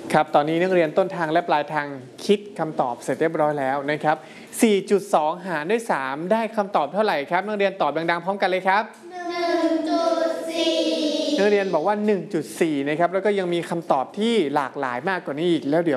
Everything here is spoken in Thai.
ครับตอนนี้นักเรียนต้นทางและปลายทางคิดคำตอบเสร็จเรียบร้อยแล้วนะครับ 4.2 หารด้วย 3 ได้คำตอบเท่าไหร่ครับนักเรียนตอบดังๆพร้อมกันเลยครับ 1.4 นักเรียนบอกว่า 1.4 นะครับแล้วก็ยังมีคำตอบที่หลากหลายมากกว่านี้อีกแล้วเดี๋ยว